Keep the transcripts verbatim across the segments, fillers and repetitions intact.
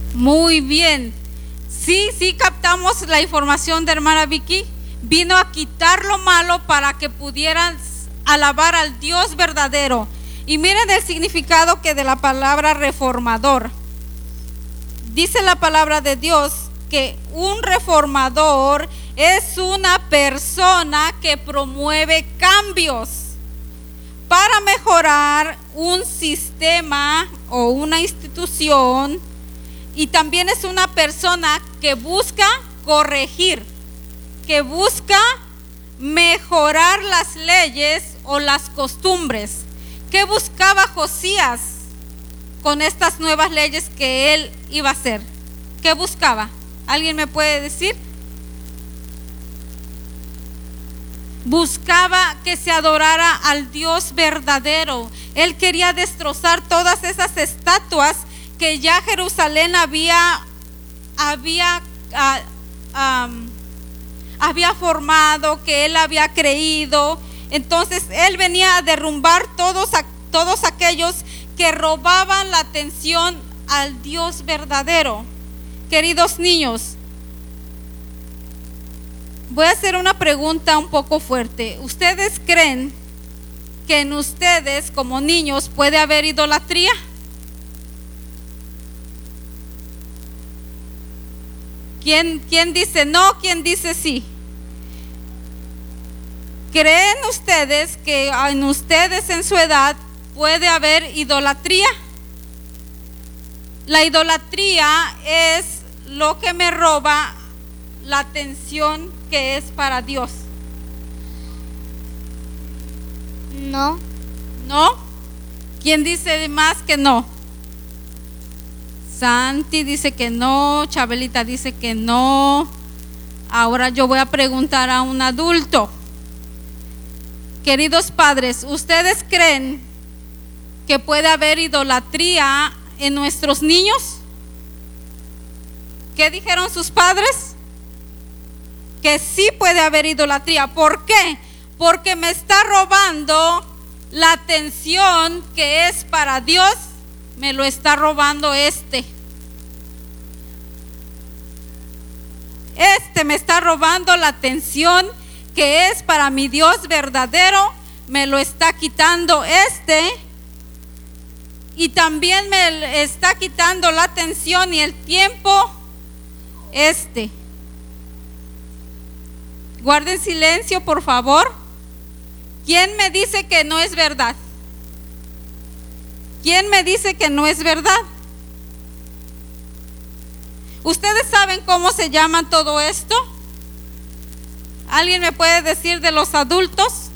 Muy bien. Sí, sí captamos la información de hermana Vicky. Vino a quitar lo malo para que pudieran alabar al Dios verdadero. Y miren el significado que de la palabra reformador. Dice la palabra de Dios que un reformador es una persona que promueve cambios para mejorar un sistema o una institución, y también es una persona que busca corregir, que busca mejorar las leyes o las costumbres. ¿Qué buscaba Josías con estas nuevas leyes que él iba a hacer? ¿Qué buscaba? ¿Alguien me puede decir? Buscaba que se adorara al Dios verdadero. Él quería destrozar todas esas estatuas que ya Jerusalén había había uh, um, había formado, que él había creído. Entonces él venía a derrumbar todos, todos aquellos que robaban la atención al Dios verdadero. Queridos niños, voy a hacer una pregunta un poco fuerte. ¿Ustedes creen que en ustedes como niños puede haber idolatría? ¿Quién, quién dice no? ¿Quién dice sí? ¿Creen ustedes que en ustedes en su edad puede haber idolatría? La idolatría es lo que me roba la atención que es para Dios. No. ¿No? ¿Quién dice más que no? Santi dice que no, Chabelita dice que no. Ahora yo voy a preguntar a un adulto. Queridos padres, ¿ustedes creen que puede haber idolatría en nuestros niños? ¿Qué dijeron sus padres? Que sí puede haber idolatría. ¿Por qué? Porque me está robando la atención que es para Dios. Me lo está robando este. Este me está robando la atención que es para mi Dios verdadero. Me lo está quitando este. Y también me está quitando la atención y el tiempo este. Guarden silencio, por favor. ¿Quién me dice que no es verdad? ¿Quién me dice que no es verdad? ¿Ustedes saben cómo se llama todo esto? ¿Alguien me puede decir de los adultos?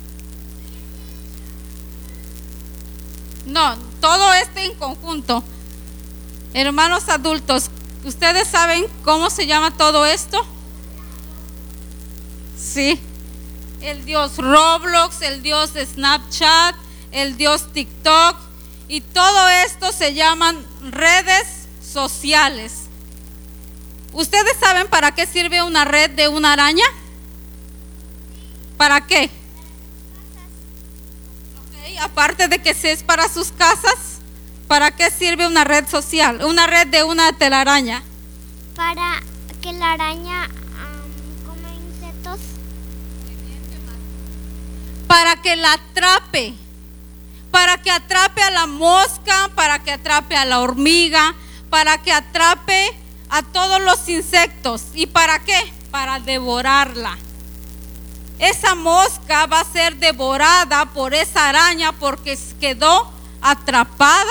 No, todo esto en conjunto. Hermanos adultos, ¿ustedes saben cómo se llama todo esto? Sí. El Dios Roblox, el Dios Snapchat, el Dios TikTok, y todo esto se llaman redes sociales. ¿Ustedes saben para qué sirve una red de una araña? ¿Para qué? Okay, aparte de que es para sus casas, ¿para qué sirve una red social? Una red de una telaraña. Para que la araña um, coma insectos. Para que la atrape. Para que atrape a la mosca, para que atrape a la hormiga, para que atrape a todos los insectos. ¿Y para qué? Para devorarla. Esa mosca va a ser devorada por esa araña porque quedó atrapada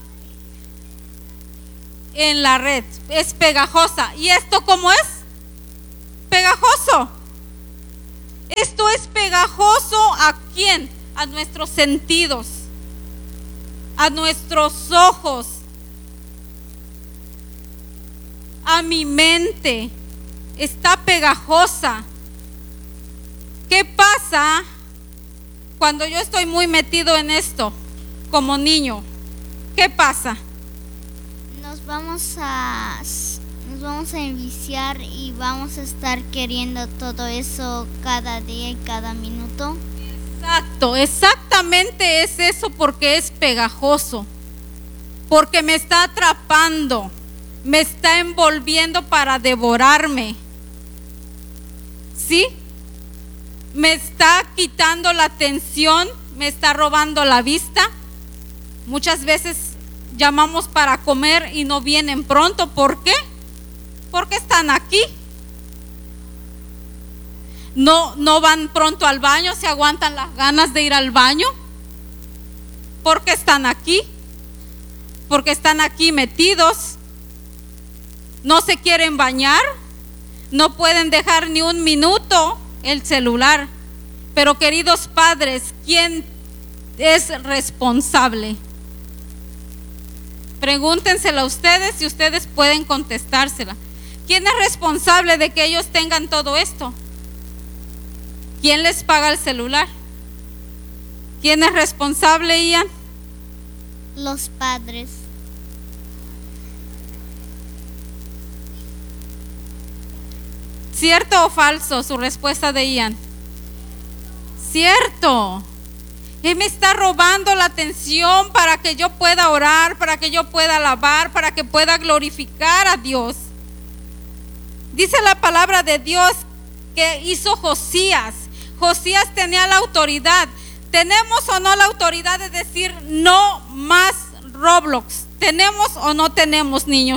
en la red. Es pegajosa. ¿Y esto cómo es? Pegajoso. Esto es pegajoso ¿a quién? A nuestros sentidos, a nuestros ojos, a mi mente. Está pegajosa. ¿Qué pasa cuando yo estoy muy metido en esto como niño? ¿Qué pasa? Nos vamos a nos vamos a enviciar y vamos a estar queriendo todo eso cada día y cada minuto. Exacto, exactamente es eso, porque es pegajoso, porque me está atrapando, me está envolviendo para devorarme. ¿Sí? Me está quitando la atención, me está robando la vista. Muchas veces llamamos para comer y no vienen pronto. ¿Por qué? Porque están aquí. No, no van pronto al baño, se aguantan las ganas de ir al baño. Porque están aquí. Porque están aquí metidos. No se quieren bañar. No pueden dejar ni un minuto el celular. Pero queridos padres, ¿quién es responsable? Pregúntensela a ustedes y ustedes pueden contestársela. ¿Quién es responsable de que ellos tengan todo esto? ¿Quién les paga el celular? ¿Quién es responsable, Ian? Los padres. ¿Cierto o falso su respuesta de Ian? Cierto. Él me está robando la atención para que yo pueda orar, para que yo pueda alabar, para que pueda glorificar a Dios. Dice la palabra de Dios que hizo Josías. Josías tenía la autoridad. ¿Tenemos o no la autoridad de decir no más Roblox? ¿Tenemos o no tenemos, niños?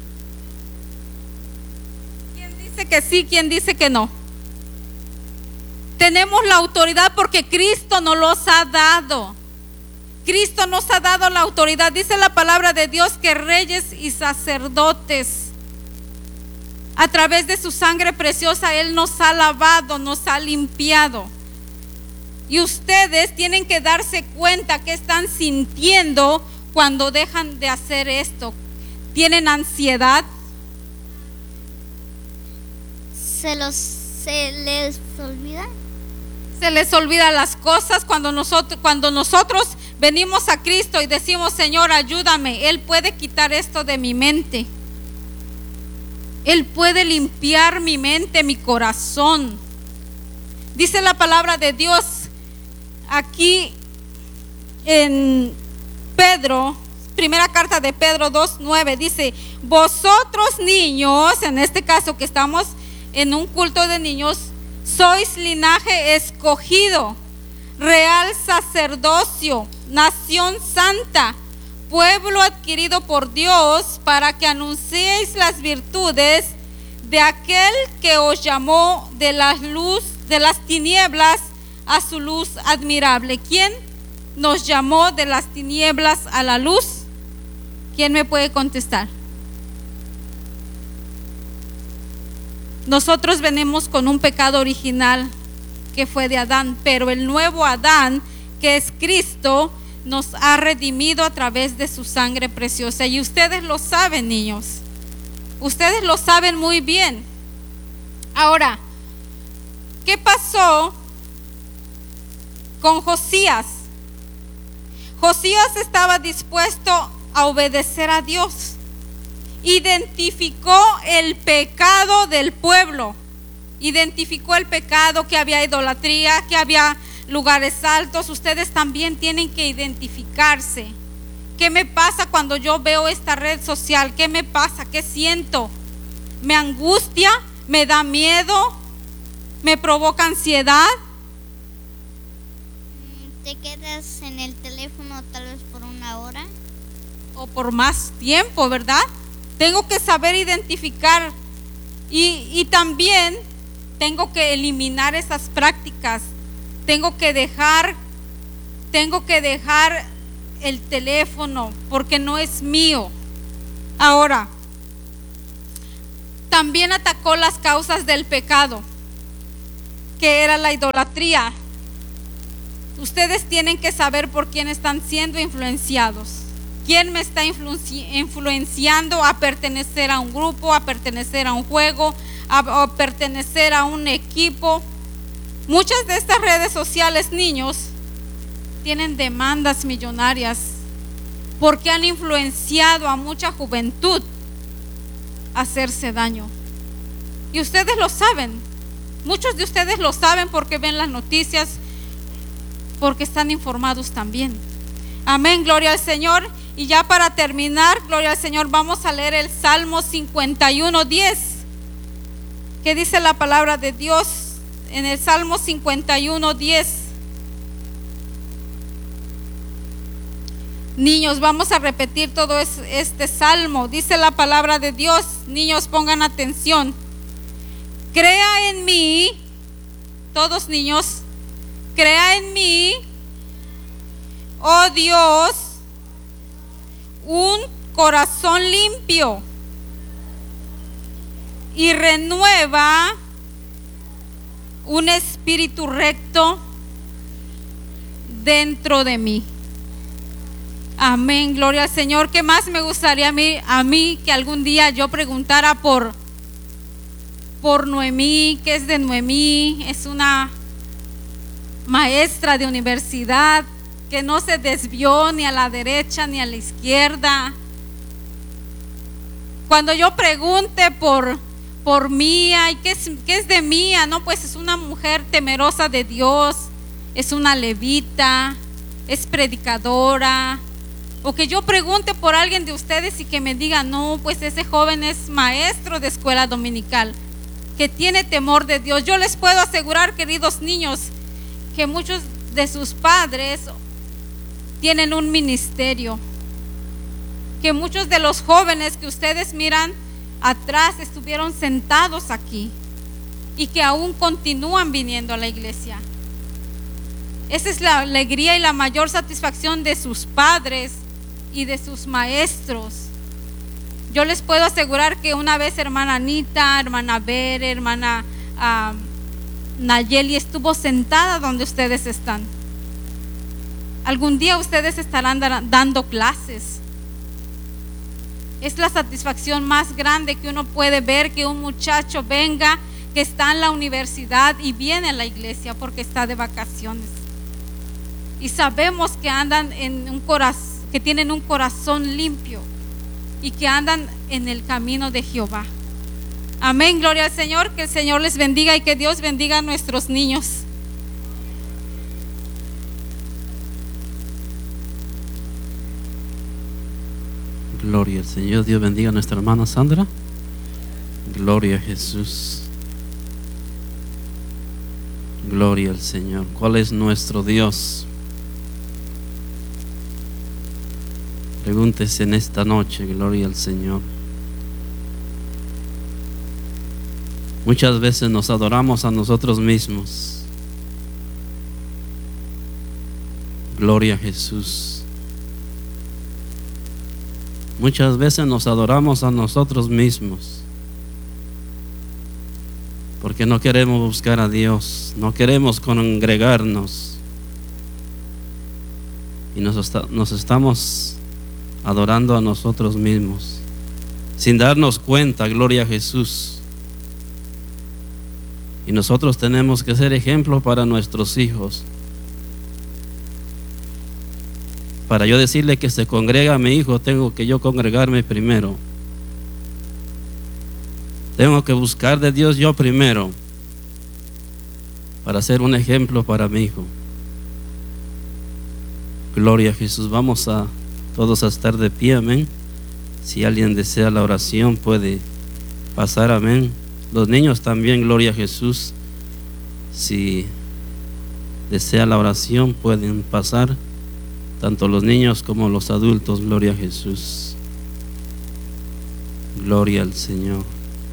¿Quién dice que sí? ¿Quién dice que no? Tenemos la autoridad porque Cristo nos los ha dado. Cristo nos ha dado la autoridad. Dice la palabra de Dios que reyes y sacerdotes, a través de su sangre preciosa, Él nos ha lavado, nos ha limpiado. Y ustedes tienen que darse cuenta que están sintiendo cuando dejan de hacer esto. ¿Tienen ansiedad? ¿Se, los, se les olvida? Se les olvidan las cosas cuando nosotros, cuando nosotros venimos a Cristo y decimos: Señor, ayúdame. Él puede quitar esto de mi mente. Él puede limpiar mi mente, mi corazón. Dice la palabra de Dios aquí en Pedro, primera carta de Pedro dos nueve, dice: vosotros niños, en este caso que estamos en un culto de niños, sois linaje escogido, real sacerdocio, nación santa, pueblo adquirido por Dios, para que anunciéis las virtudes de aquel que os llamó de la luz, de las tinieblas a su luz admirable. ¿Quién nos llamó de las tinieblas a la luz? ¿Quién me puede contestar? Nosotros venimos con un pecado original que fue de Adán, pero el nuevo Adán, que es Cristo, nos ha redimido a través de su sangre preciosa. Y ustedes lo saben, niños. Ustedes lo saben muy bien. Ahora, ¿qué pasó con Josías? Josías estaba dispuesto a obedecer a Dios. Identificó el pecado del pueblo. Identificó el pecado, que había idolatría, que había lugares altos. Ustedes también tienen que identificarse. ¿Qué me pasa cuando yo veo esta red social? ¿Qué me pasa? ¿Qué siento? ¿Me angustia? ¿Me da miedo? ¿Me provoca ansiedad? ¿Te quedas en el teléfono tal vez por una hora? O por más tiempo, ¿verdad? Tengo que saber identificar y, y también tengo que eliminar esas prácticas. Tengo que dejar, tengo que dejar el teléfono porque no es mío. Ahora, también atacó las causas del pecado, que era la idolatría. Ustedes tienen que saber por quién están siendo influenciados. ¿Quién me está influenci- influenciando a pertenecer a un grupo, a pertenecer a un juego, a, a pertenecer a un equipo? Muchas de estas redes sociales, niños, tienen demandas millonarias porque han influenciado a mucha juventud a hacerse daño. Y ustedes lo saben. Muchos de ustedes lo saben porque ven las noticias, porque están informados también. Amén, gloria al Señor. Y ya para terminar, gloria al Señor, vamos a leer el Salmo cincuenta y uno, diez. ¿Qué dice la palabra de Dios en el Salmo cincuenta y uno, diez? Niños, vamos a repetir todo este salmo. Dice la palabra de Dios. Niños, pongan atención. Crea en mí, todos niños, crea en mí, oh Dios, un corazón limpio y renueva un espíritu recto dentro de mí. Amén, gloria al Señor. ¿Qué más me gustaría a mí, a mí que algún día yo preguntara por, por Noemí? ¿Qué es de Noemí? Es una maestra de universidad que no se desvió ni a la derecha ni a la izquierda. Cuando yo pregunte por, por Mía, ¿y qué es, qué es de Mía? No, pues es una mujer temerosa de Dios, es una levita, es predicadora. O que yo pregunte por alguien de ustedes y que me diga, no, pues ese joven es maestro de escuela dominical, que tiene temor de Dios. Yo les puedo asegurar, queridos niños, que muchos de sus padres tienen un ministerio, que muchos de los jóvenes que ustedes miran atrás estuvieron sentados aquí y que aún continúan viniendo a la iglesia. Esa es la alegría y la mayor satisfacción de sus padres y de sus maestros. Yo les puedo asegurar que una vez hermana Anita, hermana Bere, hermana uh, Nayeli estuvo sentada donde ustedes están. Algún día ustedes estarán da- dando clases. Es la satisfacción más grande que uno puede ver, que un muchacho venga, que está en la universidad y viene a la iglesia porque está de vacaciones. Y sabemos que andan en un corazón, que tienen un corazón limpio y que andan en el camino de Jehová. Amén, gloria al Señor. Que el Señor les bendiga y que Dios bendiga a nuestros niños. Gloria al Señor. Dios bendiga a nuestra hermana Sandra. Gloria a Jesús. Gloria al Señor. ¿Cuál es nuestro Dios? Pregúntese en esta noche. Gloria al Señor. Muchas veces nos adoramos a nosotros mismos. Gloria a Jesús. Muchas veces nos adoramos a nosotros mismos porque no queremos buscar a Dios, no queremos congregarnos y nos, está, nos estamos adorando a nosotros mismos sin darnos cuenta. Gloria a Jesús. Y nosotros tenemos que ser ejemplo para nuestros hijos. Para yo decirle que se congrega a mi hijo, tengo que yo congregarme primero. Tengo que buscar de Dios yo primero para ser un ejemplo para mi hijo. Gloria a Jesús. Vamos a todos a estar de pie, amén. Si alguien desea la oración puede pasar, amén. Los niños también, gloria a Jesús. Si desea la oración pueden pasar, tanto los niños como los adultos. Gloria a Jesús. Gloria al Señor.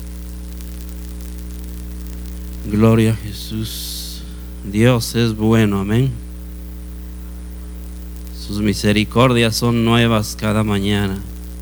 Gloria a Jesús. Dios es bueno, amén. Sus misericordias son nuevas cada mañana.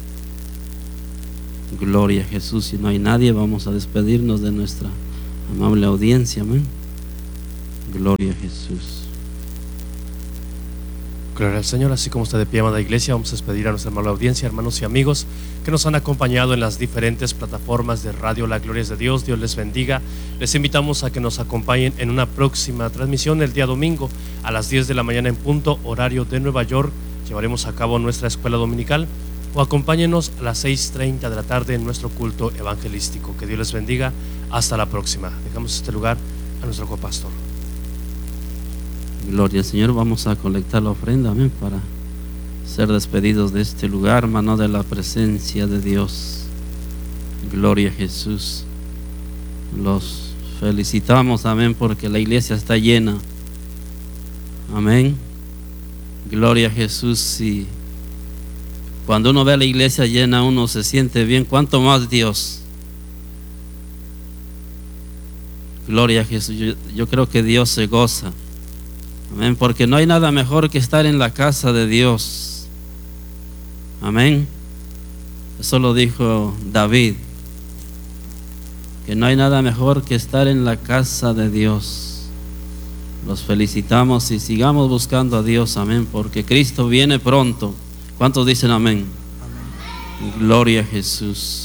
Gloria a Jesús. Si no hay nadie, vamos a despedirnos de nuestra amable audiencia, amén. Gloria a Jesús. Gloria al Señor. Así como está de pie, amada iglesia, vamos a despedir a nuestra amable audiencia, hermanos y amigos que nos han acompañado en las diferentes plataformas de radio. La gloria es de Dios. Dios les bendiga. Les invitamos a que nos acompañen en una próxima transmisión el día domingo a las diez de la mañana en punto, horario de Nueva York. Llevaremos a cabo nuestra escuela dominical, o acompáñenos a las seis treinta de la tarde en nuestro culto evangelístico. Que Dios les bendiga. Hasta la próxima. Dejamos este lugar a nuestro copastor. Gloria al Señor. Vamos a colectar la ofrenda, amén, para ser despedidos de este lugar, hermano, de la presencia de Dios. Gloria a Jesús. Los felicitamos, amén, porque la iglesia está llena. Amén. Gloria a Jesús. Y cuando uno ve a la iglesia llena, uno se siente bien. ¿Cuánto más Dios? Gloria a Jesús. Yo, yo creo que Dios se goza. Amén. Porque no hay nada mejor que estar en la casa de Dios. Amén. Eso lo dijo David. Que no hay nada mejor que estar en la casa de Dios. Los felicitamos y sigamos buscando a Dios. Amén. Porque Cristo viene pronto. ¿Cuántos dicen amén? Amén. Gloria a Jesús.